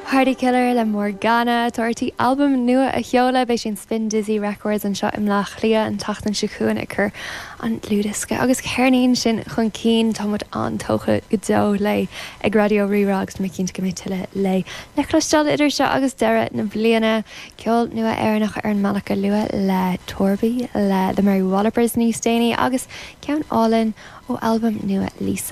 Party Killer le Morgana tuairtí albumm nua a cheola beidh sin Spin Dizzy Records an seo imlach lia an tatan siúin chur an lúdasca agus cearníonn sin chun cín támod an tócha godó le ag radio rírágus me cinnta go mé tuile le chlosisteil idir seo agus deire na bliana ceol nua éarnach ar an malacha lua le Torby le the Mary Wallopers níos déine agus ceann álinn ó albumm nua Lisa